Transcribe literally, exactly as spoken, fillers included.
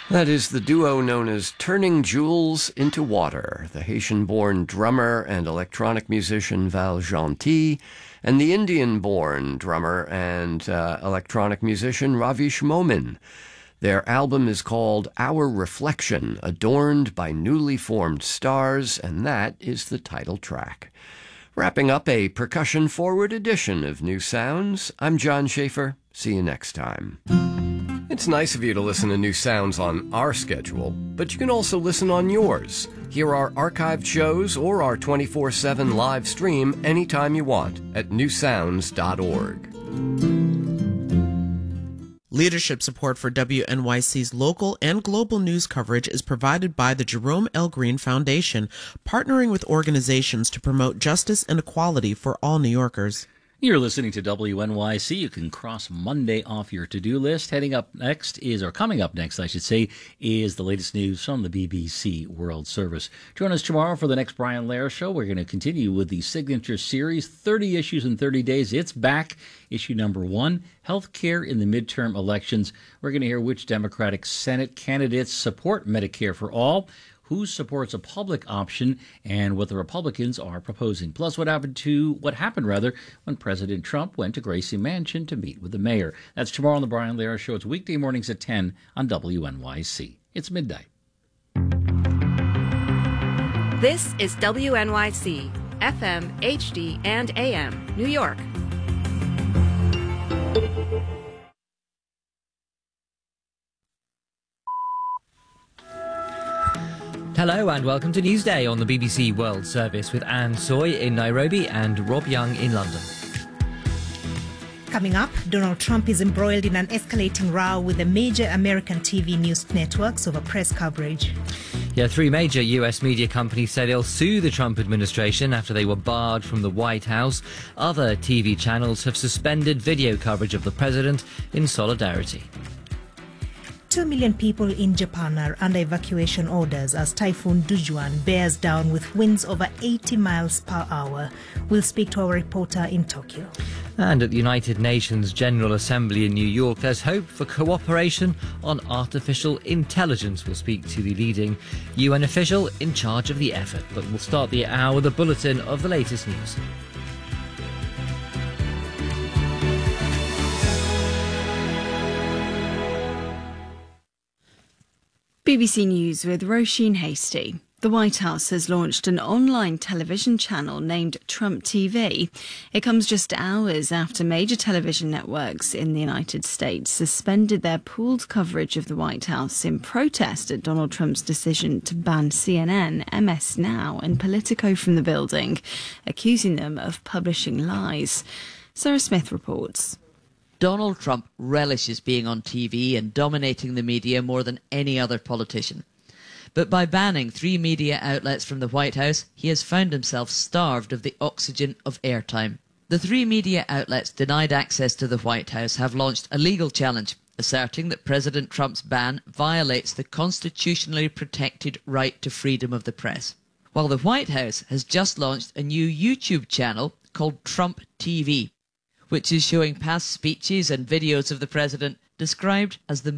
That is the duo known as Turning Jewels into Water, the Haitian-born drummer and electronic musician Val Gentil, and the Indian-born drummer and uh, electronic musician Ravish Momin. Their album is called Our Reflection, Adorned by Newly Formed Stars, and that is the title track. Wrapping up a percussion-forward edition of New Sounds, I'm John Schaefer. See you next time. It's nice of you to listen to New Sounds on our schedule, but you can also listen on yours. Hear our archived shows or our twenty-four seven live stream anytime you want at new sounds dot org. Leadership support for W N Y C's local and global news coverage is provided by the Jerome L. Green Foundation, partnering with organizations to promote justice and equality for all New Yorkers. You're listening to W N Y C. You can cross Monday off your to-do list. Heading up next is, or coming up next, I should say, is the latest news from the B B C World Service. Join us tomorrow for the next Brian Lehrer Show. We're going to continue with the signature series, thirty issues in thirty days. It's back. Issue number one, health care in the midterm elections. We're going to hear which Democratic Senate candidates support Medicare for all, who supports a public option, and what the Republicans are proposing. Plus, what happened to what happened rather when President Trump went to Gracie Mansion to meet with the mayor. That's tomorrow on the Brian Lehrer Show. It's weekday mornings at ten on W N Y C. It's midnight. This is W N Y C, F M, H D, and A M, New York. Hello and welcome to Newsday on the B B C World Service with Anne Soy in Nairobi and Rob Young in London. Coming up, Donald Trump is embroiled in an escalating row with the major American T V news networks over press coverage. Yeah, three major U S media companies say they'll sue the Trump administration after they were barred from the White House. Other T V channels have suspended video coverage of the president in solidarity. Two million people in Japan are under evacuation orders as Typhoon Dujuan bears down with winds over eighty miles per hour. We'll speak to our reporter in Tokyo. And at the United Nations General Assembly in New York, there's hope for cooperation on artificial intelligence. We'll speak to the leading U N official in charge of the effort. But we'll start the hour with a bulletin of the latest news. B B C News with Roisin Hasty. The White House has launched an online television channel named Trump T V. It comes just hours after major television networks in the United States suspended their pooled coverage of the White House in protest at Donald Trump's decision to ban C N N, M S Now and Politico from the building, accusing them of publishing lies. Sarah Smith reports. Donald Trump relishes being on T V and dominating the media more than any other politician. But by banning three media outlets from the White House, he has found himself starved of the oxygen of airtime. The three media outlets denied access to the White House have launched a legal challenge, asserting that President Trump's ban violates the constitutionally protected right to freedom of the press. While the White House has just launched a new YouTube channel called Trump T V, which is showing past speeches and videos of the president described as the